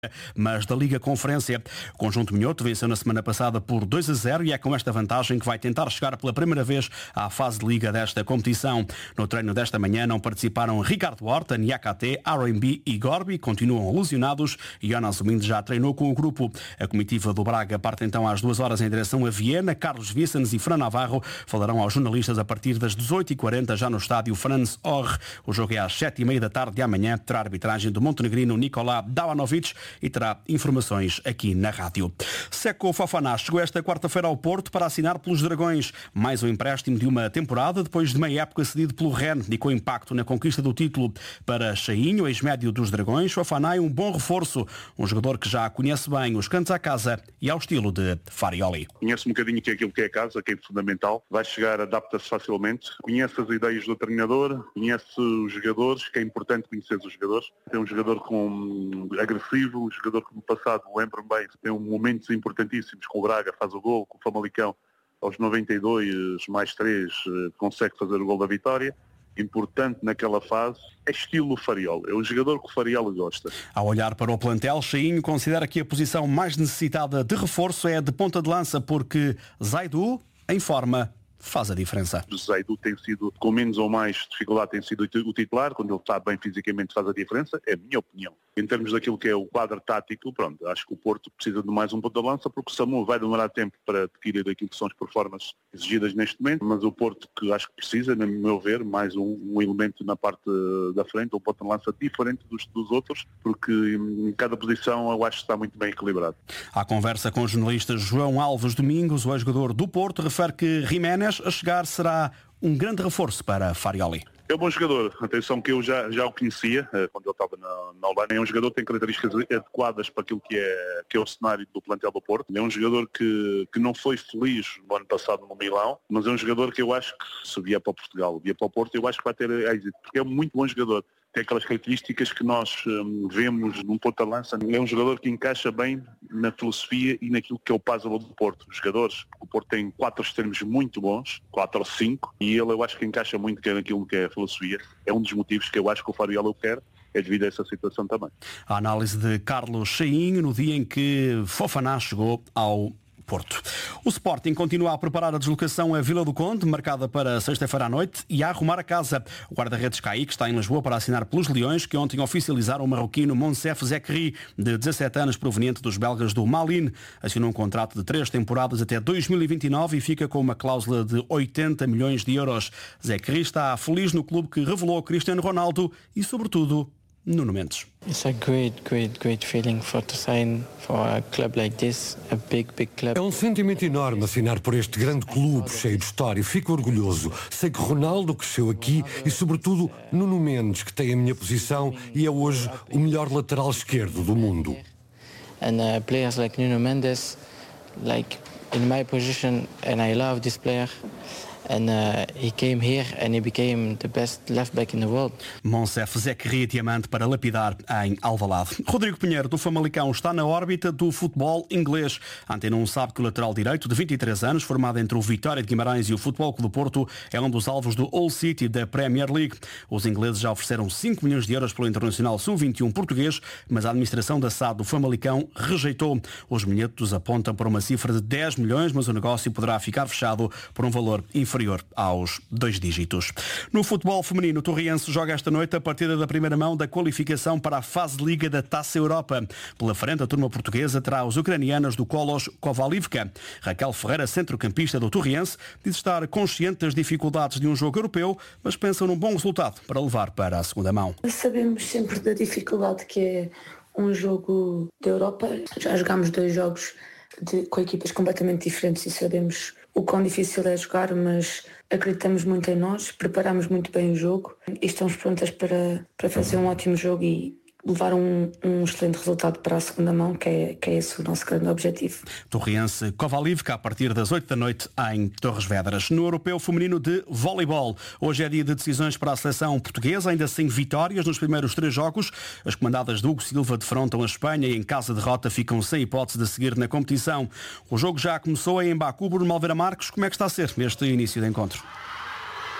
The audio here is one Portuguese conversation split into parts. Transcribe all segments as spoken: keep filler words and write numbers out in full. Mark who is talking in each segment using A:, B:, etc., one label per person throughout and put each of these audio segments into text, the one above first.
A: mas da Liga Conferência. O conjunto minhoto venceu na semana passada por dois a zero e é com esta vantagem que vai tentar chegar pela primeira vez à fase de Liga desta competição. No treino desta manhã não participaram Ricardo Horta, Niakate, R M B e Gorbi, continuam lesionados e Jonas Zumindo já treinou com o grupo. A comitiva do Braga parte então às duas horas em direção a Viena. Carlos Vicens e Fran Navarro falarão aos jornalistas a partir das dezoito e quarenta já no estádio Franz Orr. O jogo é às sete e meia da tarde de amanhã, terá a arbitragem do montenegrino Nikola Dawanovic e terá informações aqui na rádio. Seko Fofana chegou esta quarta-feira ao Porto para assinar pelos Dragões. Mais um empréstimo de uma temporada, depois de meia época cedido pelo Rennes e com impacto na conquista do título. Para Chainho, ex-médio dos Dragões, Fofana é um bom reforço. Um jogador que já conhece bem os cantos à casa e ao estilo de Farioli.
B: Conhece um bocadinho que é aquilo que é a casa, que é fundamental. Vai chegar, adapta-se facilmente. Conhece as ideias do treinador, conhece os jogadores, que é importante conhecer os jogadores. É um jogador com agressivo, um jogador que no passado, lembro-me bem, tem momentos importantíssimos com o Braga, faz o gol, com o Famalicão aos noventa e dois mais três consegue fazer o gol da vitória. Importante naquela fase, é estilo Farioli, é um jogador que o Farioli gosta.
A: Ao olhar para o plantel, Chainho considera que a posição mais necessitada de reforço é a de ponta de lança, porque Zaidu, em forma, faz a diferença.
B: O Zaidu tem sido, com menos ou mais dificuldade, tem sido o titular. Quando ele está bem fisicamente faz a diferença, é a minha opinião. Em termos daquilo que é o quadro tático, pronto, acho que o Porto precisa de mais um ponto de lança, porque o Samu vai demorar tempo para adquirir aquilo que são as performances exigidas neste momento, mas o Porto que acho que precisa, no meu ver, mais um, um elemento na parte da frente, um ponto de lança diferente dos, dos outros, porque em cada posição eu acho que está muito bem equilibrado.
A: À conversa com o jornalista João Alves Domingos, o ex-jogador do Porto refere que Jiménez a chegar será um grande reforço para Farioli.
B: É um bom jogador, atenção que eu já, já o conhecia quando ele estava na, na Holanda. É um jogador que tem características adequadas para aquilo que é, que é o cenário do plantel do Porto. É um jogador que, que não foi feliz no ano passado no Milão, mas é um jogador que eu acho que se vier para Portugal, vier para o Porto, eu acho que vai ter êxito, porque é um muito bom jogador. Tem aquelas características que nós hum, vemos num ponta-lança. É um jogador que encaixa bem na filosofia e naquilo que é o puzzle do Porto. Os jogadores, o Porto tem quatro extremos muito bons, quatro ou cinco, e ele eu acho que encaixa muito naquilo que é a filosofia. É um dos motivos que eu acho que o Farioli o quer, é devido a essa situação também.
A: A análise de Carlos Chainho no dia em que Fofana chegou ao Porto. O Sporting continua a preparar a deslocação a Vila do Conde, marcada para sexta-feira à noite, e a arrumar a casa. O guarda-redes Caíque está em Lisboa para assinar pelos Leões, que ontem oficializaram o marroquino Monsef Zekri, de dezassete anos, proveniente dos belgas do Malines. Assinou um contrato de três temporadas até dois mil e vinte e nove e fica com uma cláusula de oitenta milhões de euros. Zekri está feliz no clube que revelou Cristiano Ronaldo e, sobretudo, Nuno Mendes.
C: It's a great, great, great feeling for to sign for a club like this, a big, big club.
D: É um sentimento enorme assinar por este grande clube cheio de história. Fico orgulhoso. Sei que Ronaldo cresceu aqui e, sobretudo, Nuno Mendes, que tem a minha posição e é hoje o melhor lateral esquerdo do mundo.
C: And uh, players like Nuno Mendes, like in my position, and I love this player. And uh, he came here and he became the best left back in the world.
A: Monsef Zekri, diamante para lapidar em Alvalade. Rodrigo Pinheiro, do Famalicão, está na órbita do futebol inglês. A Antena um sabe que o lateral direito, de vinte e três anos, formado entre o Vitória de Guimarães e o Futebol Clube do Porto, é um dos alvos do Hull City da Premier League. Os ingleses já ofereceram cinco milhões de euros pelo Internacional sub vinte e um português, mas a administração da S A D do Famalicão rejeitou. Os bilhetes apontam para uma cifra de dez milhões, mas o negócio poderá ficar fechado por um valor inferior aos dois dígitos. No futebol feminino, o Torriense joga esta noite a partida da primeira mão da qualificação para a fase de Liga da Taça Europa. Pela frente, a turma portuguesa terá os ucranianos do Kolos Kovalivka. Raquel Ferreira, centrocampista do Torriense, diz estar consciente das dificuldades de um jogo europeu, mas pensa num bom resultado para levar para a segunda mão.
E: Sabemos sempre da dificuldade que é um jogo da Europa. Já jogámos dois jogos de, com equipas completamente diferentes e sabemos o quão difícil é jogar, mas acreditamos muito em nós, preparamos muito bem o jogo e estamos prontas para, para fazer um ótimo jogo e levar um, um excelente resultado para a segunda mão, que é, que é esse o nosso grande objetivo.
A: Torriense Kovalivka a partir das oito da noite em Torres Vedras. No Europeu Feminino de Voleibol, hoje é dia de decisões para a seleção portuguesa, ainda sem vitórias nos primeiros três jogos. As comandadas de Hugo Silva defrontam a Espanha e em caso de derrota ficam sem hipótese de seguir na competição. O jogo já começou em Baku. Bruno Malveira Marques, como é que está a ser neste início de encontro?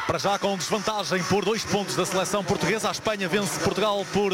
F: Para já com desvantagem por dois pontos da seleção portuguesa. A Espanha vence Portugal por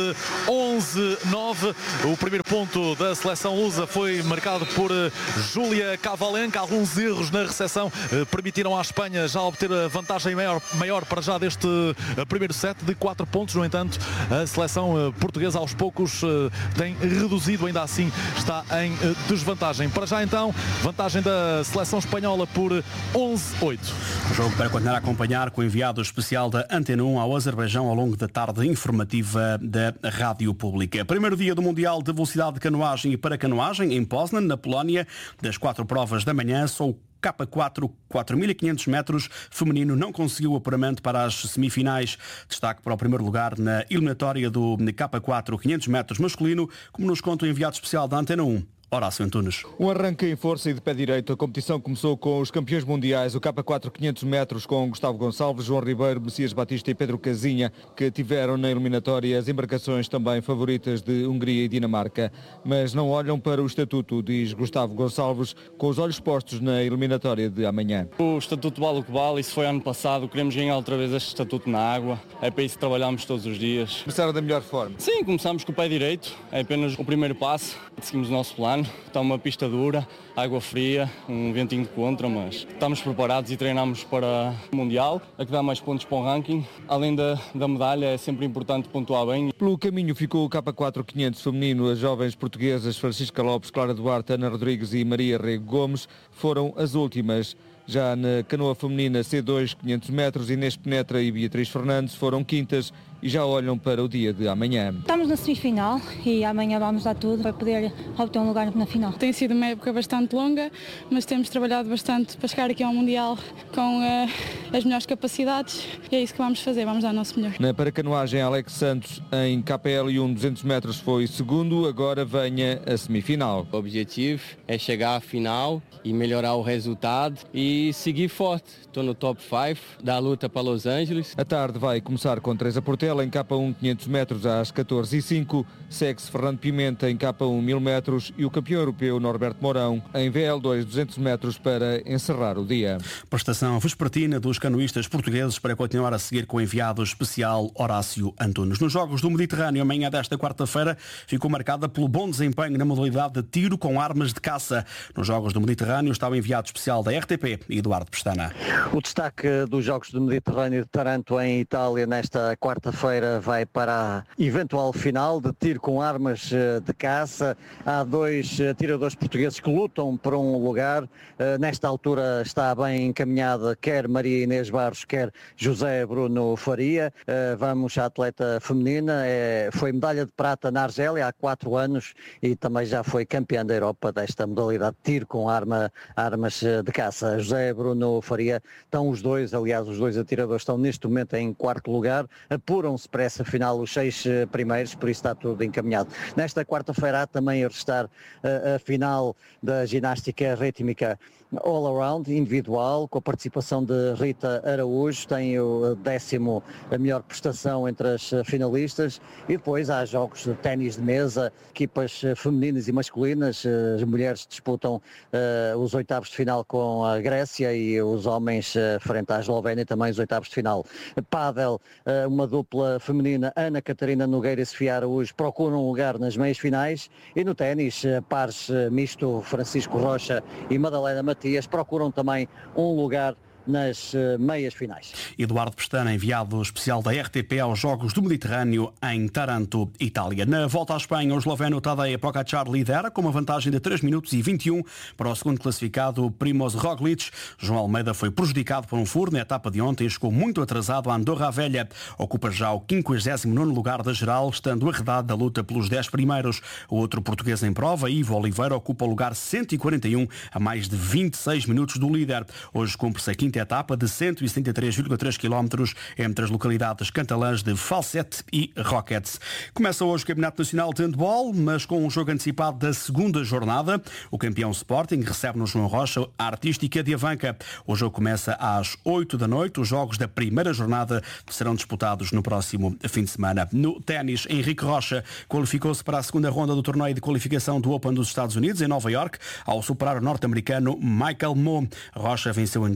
F: onze a nove. O primeiro ponto da seleção lusa foi marcado por Júlia Cavalenca. Alguns erros na recepção permitiram à Espanha já obter a vantagem maior, maior para já deste primeiro set de quatro pontos. No entanto, a seleção portuguesa aos poucos tem reduzido, ainda assim está em desvantagem. Para já então, vantagem da seleção espanhola por onze a oito.
A: O jogo para continuar a acompanhar com o enviado especial da Antena um ao Azerbaijão ao longo da tarde informativa da Rádio Pública. Primeiro dia do Mundial de Velocidade de Canoagem e Paracanoagem em Poznan, na Polónia. Das quatro provas da manhã, só o K quatro, quatro mil e quinhentos metros feminino não conseguiu o apuramento para as semifinais. Destaque para o primeiro lugar na eliminatória do K quatro, quinhentos metros masculino, como nos conta o enviado especial da Antena um. Horácio Antunes.
G: Um arranque em força e de pé direito. A competição começou com os campeões mundiais, o K quatro quinhentos metros, com Gustavo Gonçalves, João Ribeiro, Messias Batista e Pedro Casinha, que tiveram na eliminatória as embarcações também favoritas de Hungria e Dinamarca. Mas não olham para o estatuto, diz Gustavo Gonçalves, com os olhos postos na eliminatória de amanhã.
H: O estatuto vale o que vale, isso foi ano passado, queremos ganhar outra vez este estatuto na água, é para isso que trabalhamos todos os dias.
G: Começaram da melhor forma?
H: Sim, começamos com o pé direito, é apenas o primeiro passo, seguimos o nosso plano. Está uma pista dura, água fria, um ventinho de contra, mas estamos preparados e treinamos para o Mundial, a que dá mais pontos para o ranking. Além da, da medalha, é sempre importante pontuar bem.
G: Pelo caminho ficou o K quatro quinhentos feminino. As jovens portuguesas Francisca Lopes, Clara Duarte, Ana Rodrigues e Maria Rego Gomes foram as últimas. Já na canoa feminina C dois, quinhentos metros, Inês Penetra e Beatriz Fernandes foram quintas e já olham para o dia de amanhã.
I: Estamos na semifinal e amanhã vamos dar tudo para poder obter um lugar na final.
J: Tem sido uma época bastante longa, mas temos trabalhado bastante para chegar aqui ao Mundial com uh, as melhores capacidades e é isso que vamos fazer, vamos dar o nosso melhor.
G: Na paracanoagem, Alex Santos em K L um duzentos metros foi segundo, agora venha a semifinal.
K: O objetivo é chegar à final e melhorar o resultado e seguir forte. Estou no top cinco da luta para Los Angeles.
G: A tarde vai começar com Teresa Portela em K um quinhentos metros às catorze e cinco, segue-se Fernando Pimenta em K um mil metros e o campeão europeu Norberto Mourão em V L dois duzentos metros para encerrar o dia.
A: Prestação vespertina dos canoístas portugueses para continuar a seguir com o enviado especial Horácio Antunes. Nos Jogos do Mediterrâneo, amanhã desta quarta-feira, ficou marcada pelo bom desempenho na modalidade de tiro com armas de caça. Nos Jogos do Mediterrâneo está o enviado especial da R T P, Eduardo Pestana.
L: O destaque dos Jogos do Mediterrâneo de Taranto em Itália nesta quarta-feira vai para a eventual final de tiro com armas de caça. Há dois tiradores portugueses que lutam por um lugar. Nesta altura está bem encaminhada quer Maria Inês Barros, quer José Bruno Faria. Vamos à atleta feminina. Foi medalha de prata na Argélia há quatro anos e também já foi campeã da Europa desta modalidade de tiro com arma, armas de caça. José Bruno Faria, estão os dois, aliás os dois atiradores estão neste momento em quarto lugar, apuram-se para essa final os seis primeiros, por isso está tudo encaminhado. Nesta quarta-feira há também a restar a, a final da ginástica rítmica all around, individual, com a participação de Rita Araújo, tem o décimo, a melhor prestação entre as finalistas, e depois há jogos de ténis de mesa, equipas femininas e masculinas, as mulheres disputam uh, os oitavos de final com a Grécia e os homens uh, frente à Eslovénia também os oitavos de final. Pádel, uh, uma dupla feminina, Ana Catarina Nogueira e Sofia Araújo procuram um lugar nas meias finais, e no ténis, uh, pares uh, misto, Francisco Rocha e Madalena Matias procuram também um lugar nas uh, meias finais.
A: Eduardo Pestana, enviado especial da R T P aos Jogos do Mediterrâneo em Taranto, Itália. Na volta à Espanha, o esloveno Tadej Pogačar lidera com uma vantagem de três minutos e vinte e um para o segundo classificado Primoz Roglic. João Almeida foi prejudicado por um furo na etapa de ontem e chegou muito atrasado a Andorra a Velha. Ocupa já o quinquagésimo nono lugar da geral, estando arredado da luta pelos dez primeiros. O outro português em prova, Ivo Oliveira, ocupa o lugar cento e quarenta e um a mais de vinte e seis minutos do líder. Hoje cumpre-se a quinta etapa de cento e setenta e três vírgula três quilómetros entre as localidades catalãs de Falset e Roquetes. Começa hoje o Campeonato Nacional de Handball, mas com um jogo antecipado da segunda jornada. O campeão Sporting recebe no João Rocha a Artística de Avanca. O jogo começa às oito da noite. Os jogos da primeira jornada serão disputados no próximo fim de semana. No ténis, Henrique Rocha qualificou-se para a segunda ronda do torneio de qualificação do Open dos Estados Unidos, em Nova Iorque, ao superar o norte-americano Michael Mmoh. Rocha venceu em dois sets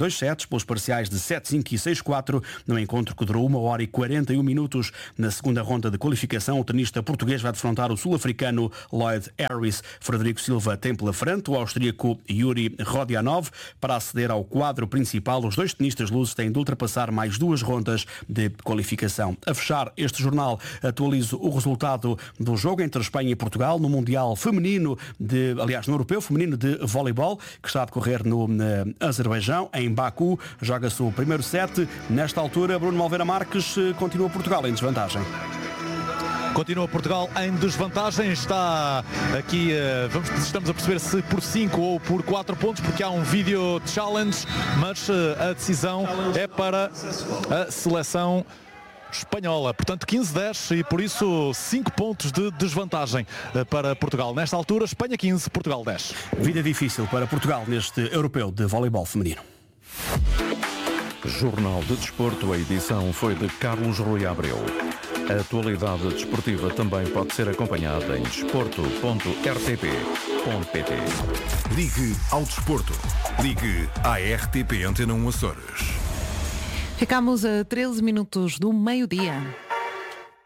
A: pelos parciais de sete cinco e seis quatro, no encontro que durou uma hora e quarenta e um minutos. Na segunda ronda de qualificação, o tenista português vai defrontar o sul-africano Lloyd Harris. Frederico Silva tem pela frente o austríaco Yuri Rodionov. Para aceder ao quadro principal, os dois tenistas lusos têm de ultrapassar mais duas rondas de qualificação. A fechar este jornal, atualizo o resultado do jogo entre Espanha e Portugal no Mundial Feminino, de, aliás, no Europeu Feminino de Voleibol, que está a decorrer no Azerbaijão, em Baku. Joga-se o primeiro set. Nesta altura, Bruno Malveira Marques, continua Portugal em desvantagem.
F: Continua Portugal em desvantagem, está aqui, vamos, estamos a perceber se por cinco ou por quatro pontos, porque há um vídeo challenge, mas a decisão é para a seleção espanhola. Portanto, quinze a dez e por isso cinco pontos de desvantagem para Portugal. Nesta altura, Espanha quinze, Portugal dez.
A: Vida difícil para Portugal neste europeu de voleibol feminino.
M: Jornal de Desporto, a edição foi de Carlos Rui Abreu. A atualidade desportiva também pode ser acompanhada em desporto ponto r t p ponto p t.
N: Ligue ao desporto. Ligue à R T P Antena um Açores.
O: Ficamos a treze minutos do meio-dia.